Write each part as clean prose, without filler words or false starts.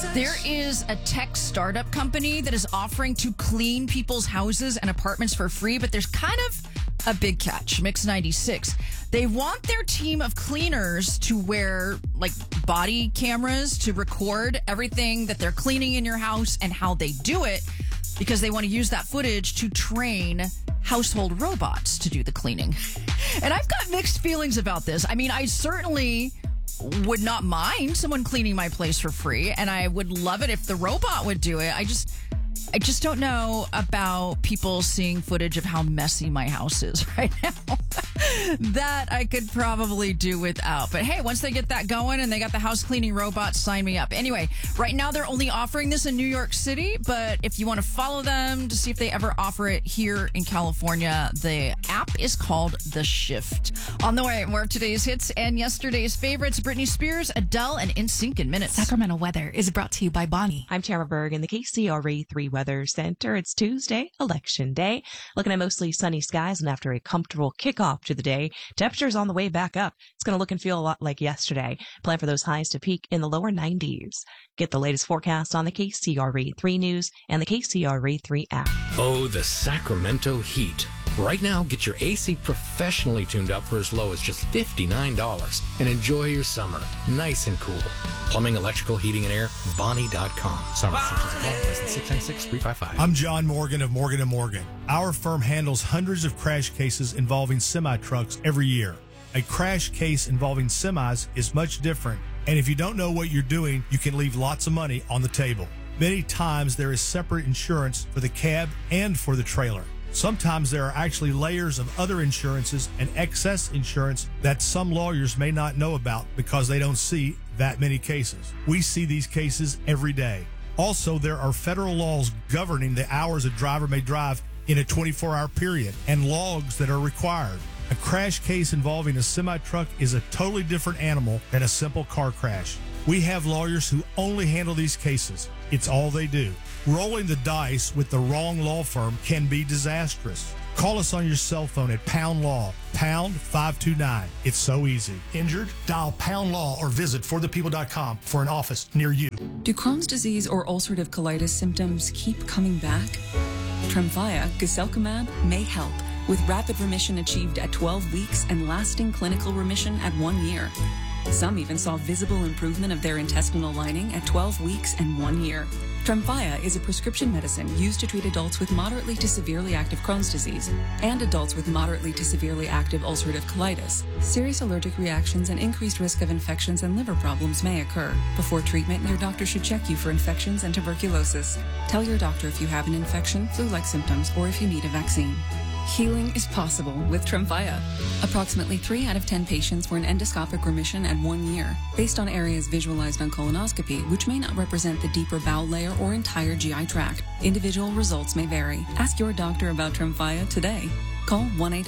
There is a tech startup company that is offering to clean people's houses and apartments for free, but there's kind of a big catch. Mix 96. They want their team of cleaners to wear like body cameras to record everything that they're cleaning in your house and how they do it, because they want to use that footage to train household robots to do the cleaning. And I've got mixed feelings about this. I mean, I certainly would not mind someone cleaning my place for free, and I would love it if the robot would do it. I just don't know about people seeing footage of how messy my house is right now. That I could probably do without. But hey, once they get that going and they got the house cleaning robots, sign me up. Anyway, right now they're only offering this in New York City, but if you want to follow them to see if they ever offer it here in California, the app is called The Shift. On the way, more of today's hits and yesterday's favorites: Britney Spears, Adele, and NSYNC in minutes. Sacramento weather is brought to you by Bonnie. I'm Tara Berg in the KCRA 3 Weather Center. It's Tuesday, Election Day. Looking at mostly sunny skies, and after a comfortable kickoff to the day, temperatures on the way back up. It's going to look and feel a lot like yesterday. Plan for those highs to peak in the lower 90s. Get the latest forecast on the KCRA 3 News and the KCRA 3 app. Oh, the Sacramento heat. Right now, get your AC professionally tuned up for as low as just $59 and enjoy your summer nice and cool. Plumbing, electrical, heating, and air, Bonnie.com. Summer license 696-355. I'm John Morgan of Morgan & Morgan. Our firm handles hundreds of crash cases involving semi-trucks every year. A crash case involving semis is much different, and if you don't know what you're doing, you can leave lots of money on the table. Many times there is separate insurance for the cab and for the trailer. Sometimes there are actually layers of other insurances and excess insurance that some lawyers may not know about because they don't see that many cases. We see these cases every day. Also, there are federal laws governing the hours a driver may drive in a 24-hour period and logs that are required. A crash case involving a semi-truck is a totally different animal than a simple car crash. We have lawyers who only handle these cases. It's all they do. Rolling the dice with the wrong law firm can be disastrous. Call us on your cell phone at Pound Law, pound 529. It's so easy. Injured? Dial Pound Law or visit forthepeople.com for an office near you. Do Crohn's disease or ulcerative colitis symptoms keep coming back? Tremfya, guselkumab, may help, with rapid remission achieved at 12 weeks and lasting clinical remission at 1 year. Some even saw visible improvement of their intestinal lining at 12 weeks and 1 year. Tremfya is a prescription medicine used to treat adults with moderately to severely active Crohn's disease and adults with moderately to severely active ulcerative colitis. Serious allergic reactions and increased risk of infections and liver problems may occur. Before treatment, your doctor should check you for infections and tuberculosis. Tell your doctor if you have an infection, flu-like symptoms, or if you need a vaccine. Healing is possible with Tremfya. Approximately 3 out of 10 patients were in endoscopic remission at 1 year, based on areas visualized on colonoscopy, which may not represent the deeper bowel layer or entire GI tract. Individual results may vary. Ask your doctor about Tremfya today. Call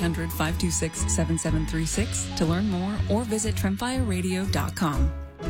1-800-526-7736 to learn more or visit tremfyaradio.com.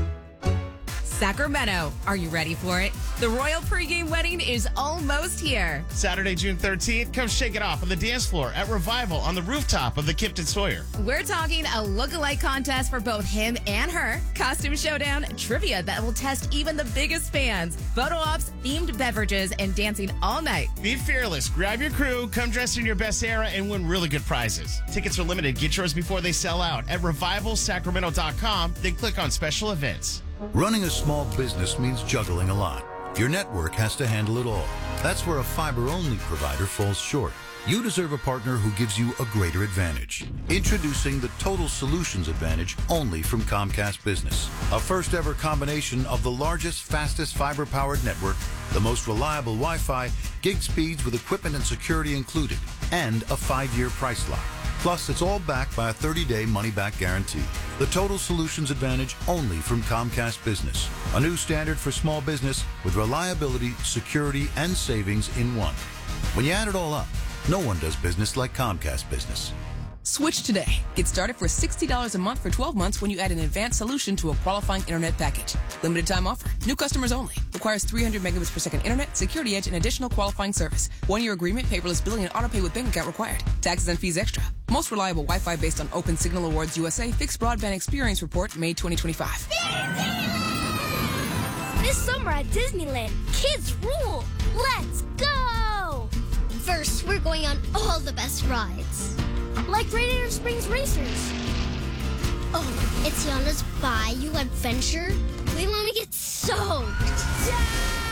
Sacramento, are you ready for it? The Royal Pregame Wedding is almost here. Saturday, June 13th, come shake it off on the dance floor at Revival on the rooftop of the Kipton Sawyer. We're talking a look-alike contest for both him and her, costume showdown, trivia that will test even the biggest fans, photo ops, themed beverages, and dancing all night. Be fearless, grab your crew, come dressed in your best era, and win really good prizes. Tickets are limited. Get yours before they sell out at revivalsacramento.com, then click on special events. Running a small business means juggling a lot. Your network has to handle it all. That's where a fiber-only provider falls short. You deserve a partner who gives you a greater advantage. Introducing the Total Solutions Advantage only from Comcast Business. A first-ever combination of the largest, fastest fiber-powered network, the most reliable Wi-Fi, gig speeds with equipment and security included, and a 5-year price lock. Plus, it's all backed by a 30-day money-back guarantee. The Total Solutions Advantage only from Comcast Business. A new standard for small business with reliability, security, and savings in one. When you add it all up, no one does business like Comcast Business. Switch today. Get started for $60 a month for 12 months when you add an advanced solution to a qualifying internet package. Limited time offer. New customers only. Requires 300 megabits per second internet, security edge, and additional qualifying service. 1-year agreement, paperless billing, and autopay with bank account required. Taxes and fees extra. Most reliable Wi-Fi based on Open Signal Awards USA Fixed Broadband Experience Report, May 2025. This summer at Disneyland, kids rule. Let's go! First, we're going on all the best rides. Like Radiator Springs Racers. Oh, it's Yana's Bayou Adventure. We want to get soaked. Yeah!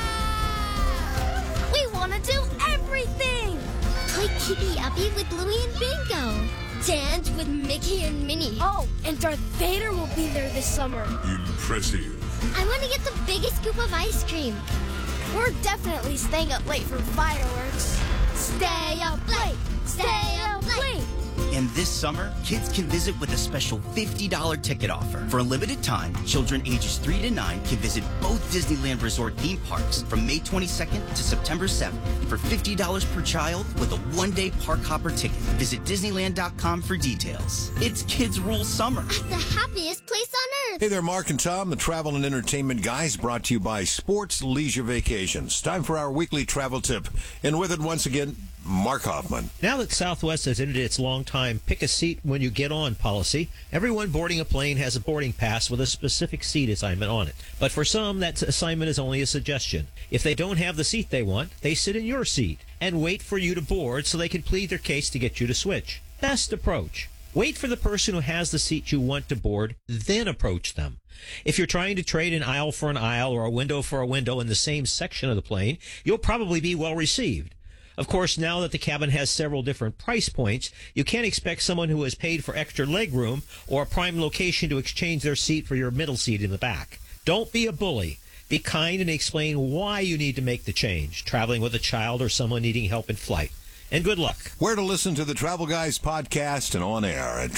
We want to do everything. Play Kippy Uppy with Louie and Bingo. Dance with Mickey and Minnie. Oh, and Darth Vader will be there this summer. Impressive. I want to get the biggest scoop of ice cream. We're definitely staying up late for fireworks. Stay up late. Stay up late. And this summer, kids can visit with a special $50 ticket offer. For a limited time, children ages 3 to 9 can visit both Disneyland Resort theme parks from May 22nd to September 7th for $50 per child with a one-day park hopper ticket. Visit Disneyland.com for details. It's Kids Rule Summer. At the happiest place on earth. Hey there, Mark and Tom, the travel and entertainment guys, brought to you by Sports Leisure Vacations. Time for our weekly travel tip. And with it, once again, Mark Hoffman. Now that Southwest has ended its long-time pick a seat when you get on policy, everyone boarding a plane has a boarding pass with a specific seat assignment on it. But for some, that assignment is only a suggestion. If they don't have the seat they want, they sit in your seat and wait for you to board so they can plead their case to get you to switch. Best approach. Wait for the person who has the seat you want to board, then approach them. If you're trying to trade an aisle for an aisle or a window for a window in the same section of the plane, you'll probably be well received. Of course, now that the cabin has several different price points, you can't expect someone who has paid for extra legroom or a prime location to exchange their seat for your middle seat in the back. Don't be a bully. Be kind and explain why you need to make the change, traveling with a child or someone needing help in flight. And good luck. Where to listen to the Travel Guys podcast and on air at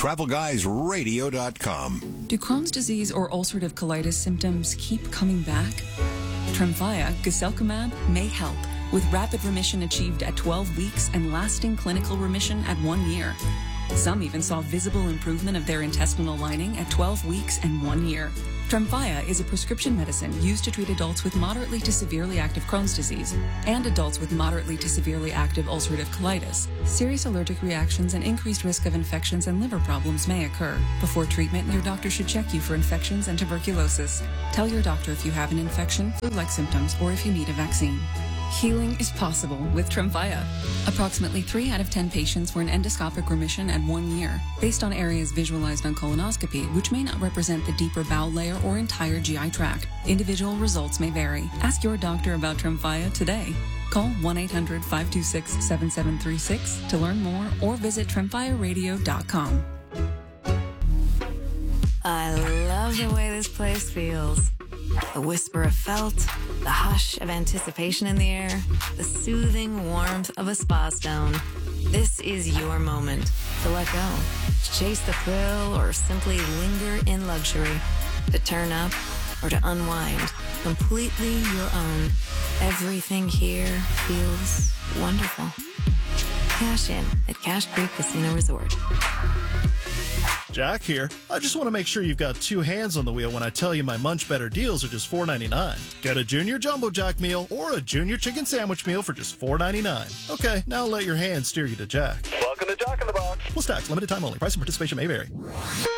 TravelGuysRadio.com. Do Crohn's disease or ulcerative colitis symptoms keep coming back? Tremfya, guselkumab, may help, with rapid remission achieved at 12 weeks and lasting clinical remission at 1 year. Some even saw visible improvement of their intestinal lining at 12 weeks and 1 year. Tremfya is a prescription medicine used to treat adults with moderately to severely active Crohn's disease and adults with moderately to severely active ulcerative colitis. Serious allergic reactions and increased risk of infections and liver problems may occur. Before treatment, your doctor should check you for infections and tuberculosis. Tell your doctor if you have an infection, flu-like symptoms, or if you need a vaccine. Healing is possible with Tremfya. Approximately 3 out of 10 patients were in endoscopic remission at 1 year, based on areas visualized on colonoscopy, which may not represent the deeper bowel layer or entire GI tract. Individual results may vary. Ask your doctor about Tremfya today. Call 1-800-526-7736 to learn more or visit TremfyaRadio.com. I love the way this place feels. The whisper of felt, the hush of anticipation in the air, the soothing warmth of a spa stone. This is your moment to let go, to chase the thrill, or simply linger in luxury, to turn up or to unwind, completely your own. Everything here feels wonderful. Cash in at Cache Creek Casino Resort. Jack here. I just want to make sure you've got 2 hands on the wheel when I tell you my Munch Better deals are just $4.99. Get a Junior Jumbo Jack meal or a Junior Chicken Sandwich meal for just $4.99. Okay, now let your hands steer you to Jack. Welcome to Jack in the Box. Plus tax, limited time only. Price and participation may vary.